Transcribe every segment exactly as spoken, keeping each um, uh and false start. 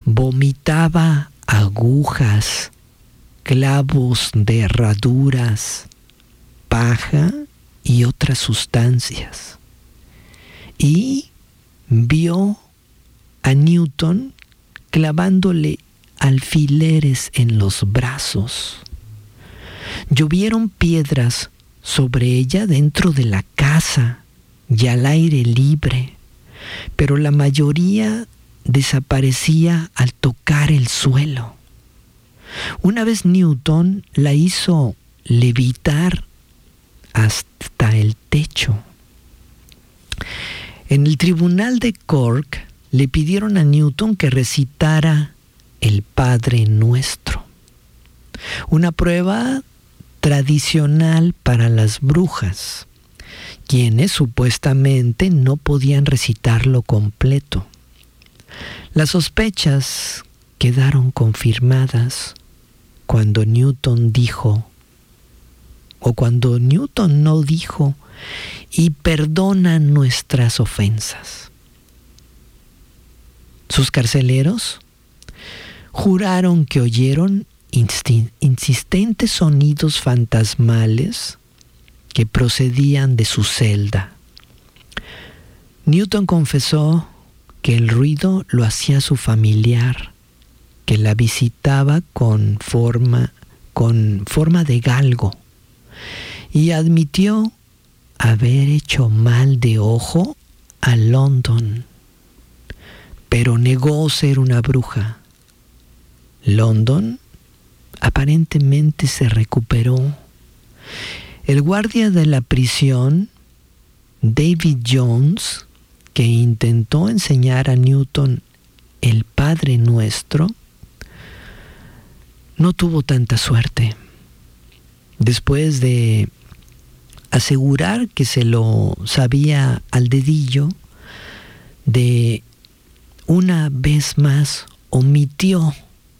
vomitaba agujas, clavos de herraduras, paja y otras sustancias. Y vio a Newton clavándole alfileres en los brazos. Llovieron piedras sobre ella dentro de la casa y al aire libre, pero la mayoría desaparecía al tocar el suelo. Una vez Newton la hizo levitar hasta el techo. En el tribunal de Cork le pidieron a Newton que recitara el Padre Nuestro, una prueba tradicional para las brujas, quienes supuestamente no podían recitarlo completo. Las sospechas quedaron confirmadas cuando Newton dijo, o cuando Newton no dijo, y perdona nuestras ofensas. Sus carceleros juraron que oyeron insti- insistentes sonidos fantasmales que procedían de su celda. Newton confesó que el ruido lo hacía su familiar, que la visitaba con forma, con forma de galgo, y admitió haber hecho mal de ojo a London, pero negó ser una bruja. London aparentemente se recuperó. El guardia de la prisión, David Jones, que intentó enseñar a Newton el Padre Nuestro, no tuvo tanta suerte. Después de asegurar que se lo sabía al dedillo, de una vez más omitió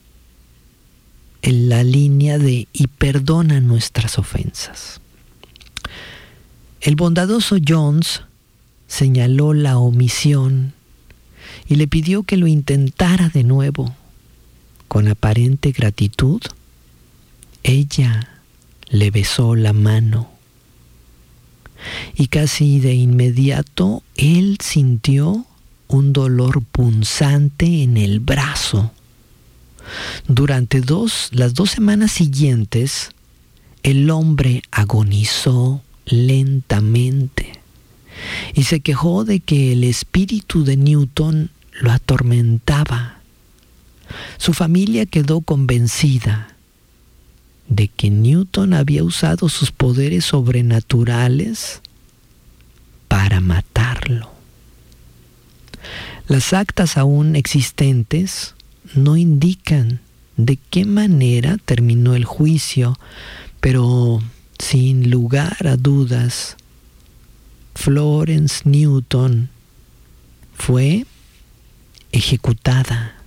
en la línea de y perdona nuestras ofensas. El bondadoso Jones señaló la omisión y le pidió que lo intentara de nuevo. Con aparente gratitud, ella le besó la mano y casi de inmediato él sintió un dolor punzante en el brazo. Durante dos, las dos semanas siguientes, el hombre agonizó lentamente y se quejó de que el espíritu de Newton lo atormentaba. Su familia quedó convencida de que Newton había usado sus poderes sobrenaturales para matarlo. Las actas aún existentes no indican de qué manera terminó el juicio, pero sin lugar a dudas, Florence Newton fue ejecutada.